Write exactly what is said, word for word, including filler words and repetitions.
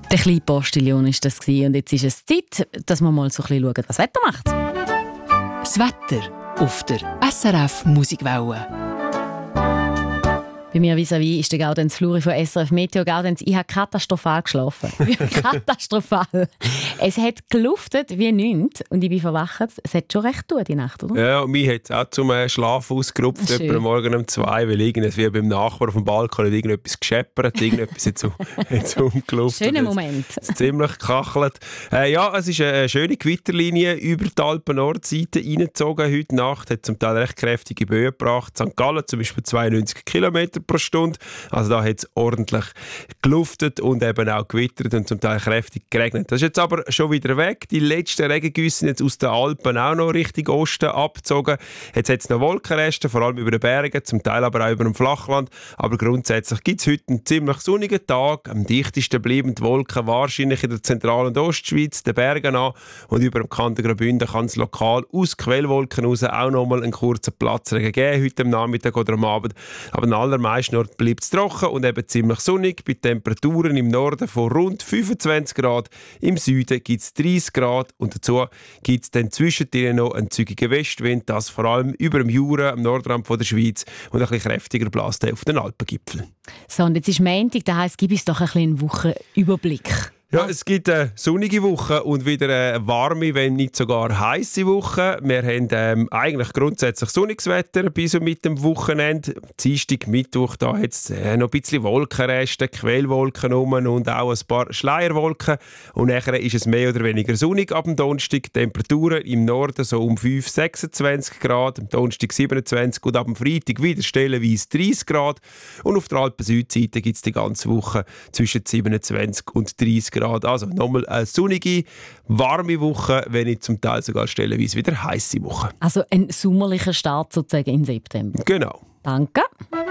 Der kleine Postillon war das und jetzt ist es Zeit, dass wir mal so ein bisschen schauen, was das Wetter macht. Das Wetter auf der S R F Musikwelle. Bei mir vis-à-vis ist der Gaudenz Fluri von S R F Meteo. Gaudenz, ich habe katastrophal geschlafen. Katastrophal. Es hat geluftet wie nichts und ich bin verwacht. Es hat schon recht tun, die Nacht, oder? Ja, und mich hat es auch zum äh, Schlafen ausgerupft, etwa am Morgen um zwei, weil irgendwie beim Nachbar auf dem Balkon hat irgendetwas gescheppert, irgendetwas jetzt, jetzt umgeluftet. Schöner Moment. Es ist ziemlich gekachelt. Äh, ja, es ist eine schöne Gewitterlinie über die Alpen-Nordseite reingezogen. Heute Nacht hat zum Teil recht kräftige Böen gebracht. Sankt Gallen zum Beispiel zweiundneunzig Kilometer pro Stunde. Also da hat es ordentlich geluftet und eben auch gewittert und zum Teil kräftig geregnet. Das ist jetzt aber schon wieder weg. Die letzten Regengüsse sind jetzt aus den Alpen auch noch Richtung Osten abgezogen. Jetzt hat es noch Wolkenreste, vor allem über den Bergen, zum Teil aber auch über dem Flachland. Aber grundsätzlich gibt es heute einen ziemlich sonnigen Tag. Am dichtesten bleiben die Wolken wahrscheinlich in der Zentral- und Ostschweiz, den Bergen an. Und über dem Kanton Graubünden kann es lokal aus Quellwolken raus auch noch mal einen kurzen Platzregen geben, heute am Nachmittag oder am Abend. Aber an allermeisten Orten bleibt es trocken und eben ziemlich sonnig, bei Temperaturen im Norden von rund fünfundzwanzig Grad, im Süden gibt es dreißig Grad und dazu gibt es dann zwischendrin noch einen zügigen Westwind, das vor allem über dem Jura, am Nordrand von der Schweiz und ein bisschen kräftiger bläst auf den Alpengipfeln. So, und jetzt ist Montag, das heisst, gib uns doch ein bisschen einen Wochenüberblick. Ja, es gibt eine sonnige Woche und wieder eine warme, wenn nicht sogar heiße Woche. Wir haben ähm, eigentlich grundsätzlich sonniges Wetter bis und mit dem Wochenende. Dienstag, Mittwoch, da hat es äh, noch ein bisschen Wolkenreste, Quellwolken rum und auch ein paar Schleierwolken. Und nachher ist es mehr oder weniger sonnig ab dem Donnerstag. Temperaturen im Norden so um fünf bis sechsundzwanzig Grad, am Donnerstag siebenundzwanzig und ab dem Freitag wieder stellenweise dreißig Grad. Und auf der Alpen-Südseite gibt es die ganze Woche zwischen siebenundzwanzig und dreißig Grad. Also nochmal eine sonnige, warme Woche, wenn nicht zum Teil sogar stellenweise wieder heiße Woche. Also ein sommerlicher Start sozusagen im September. Genau. Danke.